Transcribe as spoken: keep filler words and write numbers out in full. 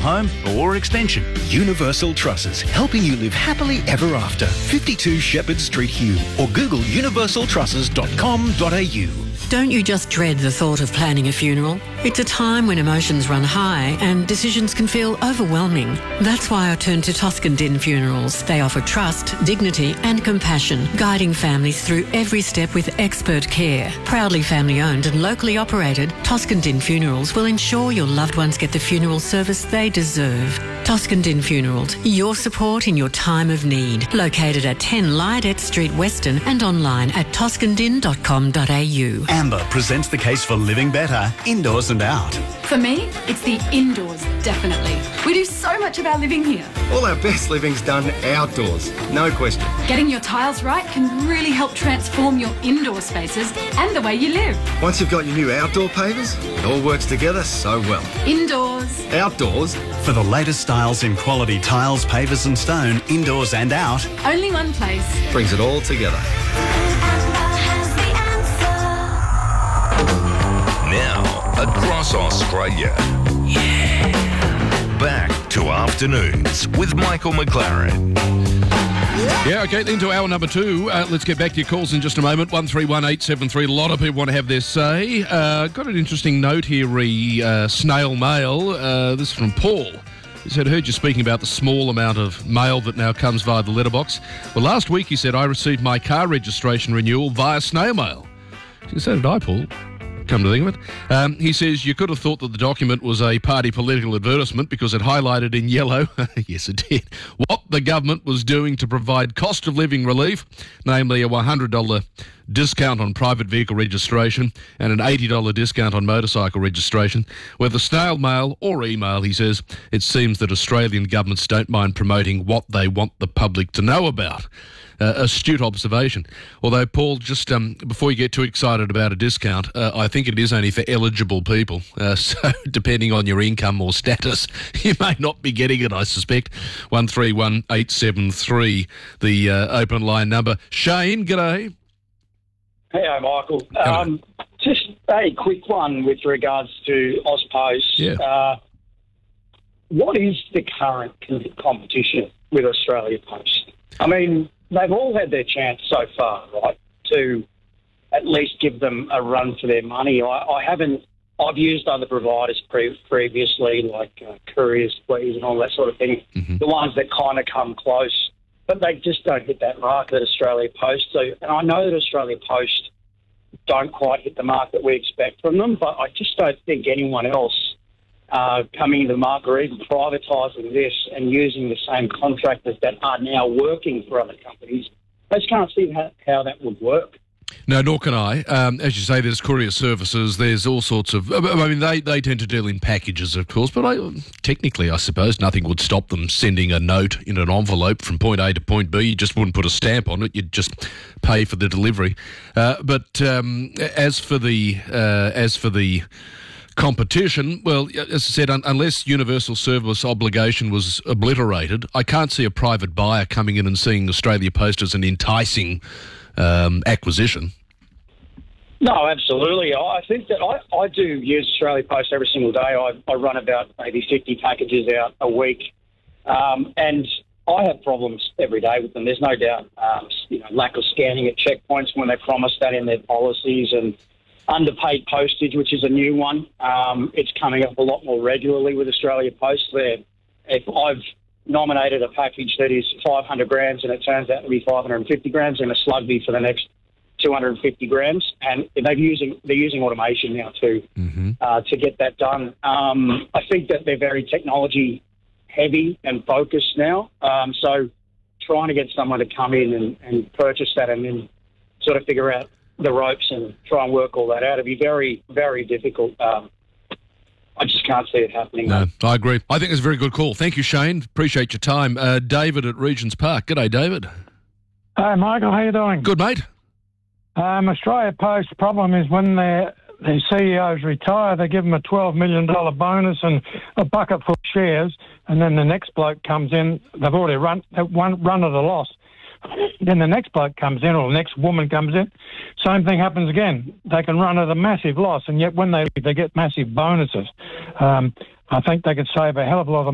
home or extension. Universal Trusses, helping you live happily ever after. fifty-two Shepherd Street, Hugh, or Google universal trusses dot com dot a u. Don't you just dread the thought of planning a funeral? It's a time when emotions run high and decisions can feel overwhelming. That's why I turned to Toscan Din Funerals. They offer trust, dignity and compassion, guiding families through every step with expert care. Proudly family owned and locally operated, Toscan Din Funerals will ensure your loved ones get the funeral service they deserve. Toscan Din Funerals, your support in your time of need. Located at ten Lydet Street, Weston, and online at toscan din dot com dot a u. Amber presents the case for living better, indoors and out. For me, it's the indoors, definitely. We do so much of our living here. All our best living's done outdoors, no question. Getting your tiles right can really help transform your indoor spaces and the way you live. Once you've got your new outdoor pavers, it all works together so well. Indoors. Outdoors. For the latest styles in quality tiles, pavers and stone, indoors and out. Only one place. Brings it all together. Now, across Australia. Yeah. Back to Afternoons with Michael McLaren. Yeah, okay, into hour number two. Uh, let's get back to your calls in just a moment. one three one eight seven three. A lot of people want to have their say. Uh, got an interesting note here, re uh, snail mail. Uh, this is from Paul. He said, heard you speaking about the small amount of mail that now comes via the letterbox. Well, last week, he said, I received my car registration renewal via snail mail. So did I, Paul. Come to think of it. Um, he says, you could have thought that the document was a party political advertisement because it highlighted in yellow, yes it did, what the government was doing to provide cost of living relief, namely a one hundred dollars discount on private vehicle registration and an eighty dollars discount on motorcycle registration. Whether snail mail or email, he says, it seems that Australian governments don't mind promoting what they want the public to know about. Uh, astute observation. Although, Paul, just um, before you get too excited about a discount, uh, I think it is only for eligible people. Uh, so, depending on your income or status, you may not be getting it, I suspect. one three one eight seven three, the uh, open line number. Shane, g'day. Hey, Michael. Um, just a quick one with regards to AusPost. Yeah. Uh, what is the current competition with Australia Post? I mean, they've all had their chance so far, right, to at least give them a run for their money. I, I haven't, I've used other providers pre- previously, like uh, Couriers, Please, and all that sort of thing, mm-hmm. the ones that kind of come close, but they just don't hit that mark that Australia Post do. And I know that Australia Post don't quite hit the mark that we expect from them, but I just don't think anyone else Uh, coming into the market or even privatising this and using the same contractors that are now working for other companies, I just can't see how, how that would work. No, nor can I. Um, as you say, there's courier services, there's all sorts of... I mean, they, they tend to deal in packages, of course, but I, technically, I suppose, nothing would stop them sending a note in an envelope from point A to point B. You just wouldn't put a stamp on it. You'd just pay for the delivery. Uh, but um, as for the uh, as for the... competition, well, as I said, un- unless universal service obligation was obliterated, I can't see a private buyer coming in and seeing Australia Post as an enticing um, acquisition. No, absolutely. I think that I, I do use Australia Post every single day. I, I run about maybe fifty packages out a week, um, and I have problems every day with them. There's no doubt, um, you know, lack of scanning at checkpoints when they promise that in their policies, and underpaid postage, which is a new one. Um, it's coming up a lot more regularly with Australia Post. There, if I've nominated a package that is five hundred grams and it turns out to be five hundred fifty grams, and a slug be for the next two hundred fifty grams, and they're using they're using automation now to mm-hmm. uh, to get that done. Um, I think that they're very technology heavy and focused now. Um, so trying to get someone to come in and, and purchase that and then sort of figure out the ropes and try and work all that out. It'd be very, very difficult. Um, I just can't see it happening. No, I agree. I think it's a very good call. Thank you, Shane. Appreciate your time. Uh, David at Regents Park. G'day, David. Hi, Michael. How you doing? Good, mate. Um, Australia Post problem is when their their C E Os retire, they give them a twelve million dollars bonus and a bucket full of shares, and then the next bloke comes in. They've already run, run, run at a loss. Then the next bloke comes in, or the next woman comes in, same thing happens again. They can run at a massive loss, and yet when they leave, they get massive bonuses. Um, I think they could save a hell of a lot of